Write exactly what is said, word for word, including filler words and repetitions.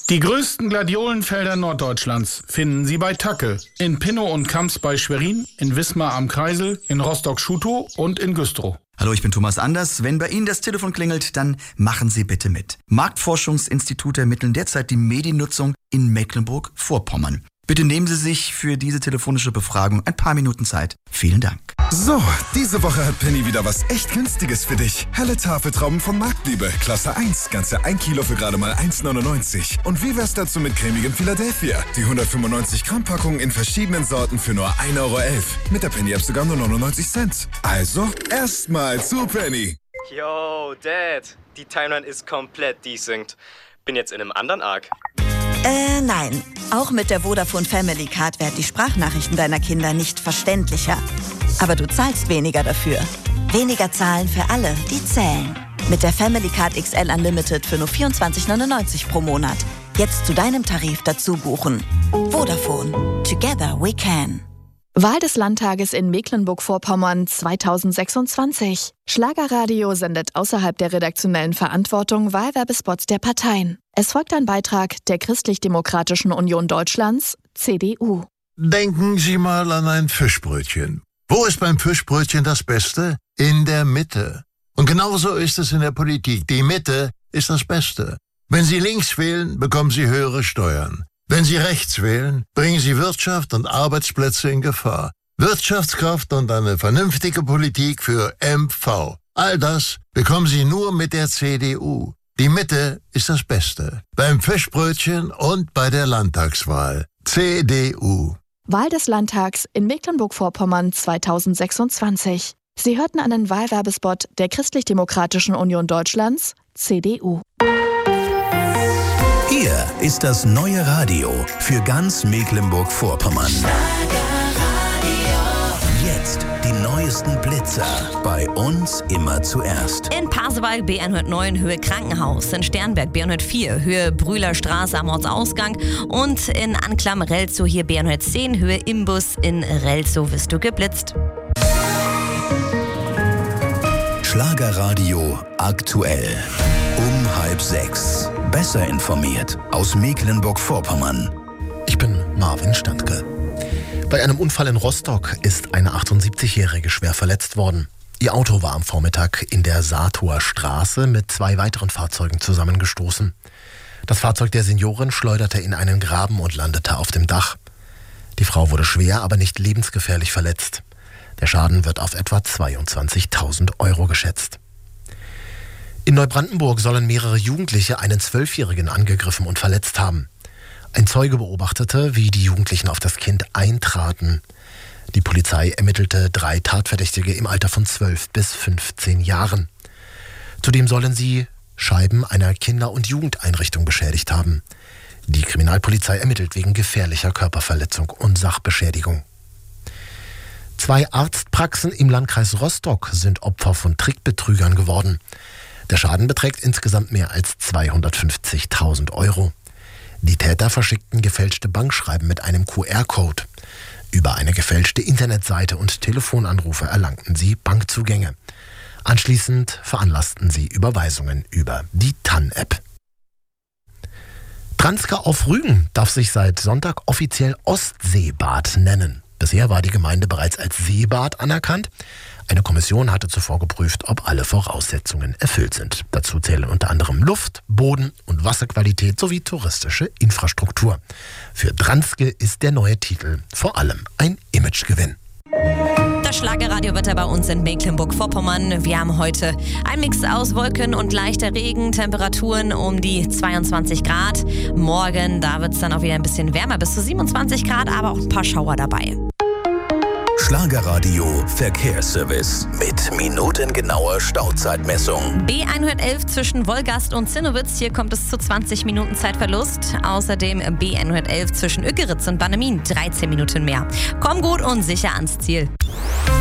Die größten Gladiolenfelder Norddeutschlands finden Sie bei Tacke, in Pinnow und Kamps bei Schwerin, in Wismar am Kreisel, in Rostock-Schutow und in Güstrow. Hallo, ich bin Thomas Anders. Wenn bei Ihnen das Telefon klingelt, dann machen Sie bitte mit. Marktforschungsinstitute ermitteln derzeit die Mediennutzung in Mecklenburg-Vorpommern. Bitte nehmen Sie sich für diese telefonische Befragung ein paar Minuten Zeit. Vielen Dank. So, diese Woche hat Penny wieder was echt Günstiges für dich. Helle Tafeltrauben von Marktliebe, Klasse eins, ganze ein Kilo für gerade mal eins neunundneunzig. Und wie wär's dazu mit cremigem Philadelphia? Die hundertfünfundneunzig Gramm Packung in verschiedenen Sorten für nur ein Euro elf. Mit der Penny-App sogar nur neunundneunzig Cent. Also, erstmal zu Penny. Yo, Dad, die Timeline ist komplett desynced. Bin jetzt in einem anderen Arc. Äh, nein. Auch mit der Vodafone Family Card werden die Sprachnachrichten deiner Kinder nicht verständlicher. Aber du zahlst weniger dafür. Weniger zahlen für alle, die zählen. Mit der Family Card X L Unlimited für nur vierundzwanzig neunundneunzig pro Monat. Jetzt zu deinem Tarif dazu buchen. Vodafone. Together we can. Wahl des Landtages in Mecklenburg-Vorpommern zweitausendsechsundzwanzig. Schlagerradio sendet außerhalb der redaktionellen Verantwortung Wahlwerbespots der Parteien. Es folgt ein Beitrag der Christlich-Demokratischen Union Deutschlands, C D U. Denken Sie mal an ein Fischbrötchen. Wo ist beim Fischbrötchen das Beste? In der Mitte. Und genauso ist es in der Politik. Die Mitte ist das Beste. Wenn Sie links wählen, bekommen Sie höhere Steuern. Wenn Sie rechts wählen, bringen Sie Wirtschaft und Arbeitsplätze in Gefahr. Wirtschaftskraft und eine vernünftige Politik für M V. All das bekommen Sie nur mit der C D U. Die Mitte ist das Beste. Beim Fischbrötchen und bei der Landtagswahl. C D U. Wahl des Landtags in Mecklenburg-Vorpommern zweitausendsechsundzwanzig. Sie hörten einen Wahlwerbespot der Christlich-Demokratischen Union Deutschlands, C D U. Hier ist das neue Radio für ganz Mecklenburg-Vorpommern. Jetzt die neuesten Blitzer. Bei uns immer zuerst. In Pasewalk B hundertneun Höhe Krankenhaus, in Sternberg B hundertvier Höhe Brühlerstraße am Ortsausgang und in Anklam Relzow hier B hundertzehn Höhe Imbus in Relzow wirst du geblitzt. Schlagerradio aktuell. Um halb sechs. Besser informiert aus Mecklenburg-Vorpommern. Ich bin Marvin Standke. Bei einem Unfall in Rostock ist eine achtundsiebzigjährige schwer verletzt worden. Ihr Auto war am Vormittag in der Saathower Straße mit zwei weiteren Fahrzeugen zusammengestoßen. Das Fahrzeug der Seniorin schleuderte in einen Graben und landete auf dem Dach. Die Frau wurde schwer, aber nicht lebensgefährlich verletzt. Der Schaden wird auf etwa zweiundzwanzigtausend Euro geschätzt. In Neubrandenburg sollen mehrere Jugendliche einen Zwölfjährigen angegriffen und verletzt haben. Ein Zeuge beobachtete, wie die Jugendlichen auf das Kind eintraten. Die Polizei ermittelte drei Tatverdächtige im Alter von zwölf bis fünfzehn Jahren. Zudem sollen sie Scheiben einer Kinder- und Jugendeinrichtung beschädigt haben. Die Kriminalpolizei ermittelt wegen gefährlicher Körperverletzung und Sachbeschädigung. Zwei Arztpraxen im Landkreis Rostock sind Opfer von Trickbetrügern geworden. Der Schaden beträgt insgesamt mehr als zweihundertfünfzigtausend Euro. Die Täter verschickten gefälschte Bankschreiben mit einem Q R-Code. Über eine gefälschte Internetseite und Telefonanrufe erlangten sie Bankzugänge. Anschließend veranlassten sie Überweisungen über die T A N-App. Transka auf Rügen darf sich seit Sonntag offiziell Ostseebad nennen. Bisher war die Gemeinde bereits als Seebad anerkannt. Eine Kommission hatte zuvor geprüft, ob alle Voraussetzungen erfüllt sind. Dazu zählen unter anderem Luft, Boden und Wasserqualität sowie touristische Infrastruktur. Für Dranske ist der neue Titel vor allem ein Imagegewinn. Das Schlagerradiowetter bei uns in Mecklenburg-Vorpommern. Wir haben heute einen Mix aus Wolken und leichter Regen, Temperaturen um die zweiundzwanzig Grad. Morgen, da wird es dann auch wieder ein bisschen wärmer, bis zu siebenundzwanzig Grad, aber auch ein paar Schauer dabei. Schlagerradio Verkehrsservice mit minutengenauer Stauzeitmessung. B hundertelf zwischen Wolgast und Zinnowitz, hier kommt es zu zwanzig Minuten Zeitverlust. Außerdem B hundertelf zwischen Ückeritz und Bannemin, dreizehn Minuten mehr. Komm gut und sicher ans Ziel.